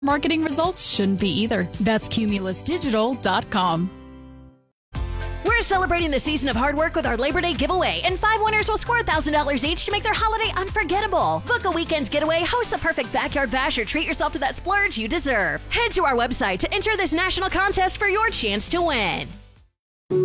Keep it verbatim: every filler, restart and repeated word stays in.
Marketing results shouldn't be either. That's cumulus digital dot com. We're celebrating the season of hard work with our Labor Day giveaway, and five winners will score one thousand dollars each to make their holiday unforgettable. Book a weekend getaway, host the perfect backyard bash, or treat yourself to that splurge you deserve. Head to our website to enter this national contest for your chance to win.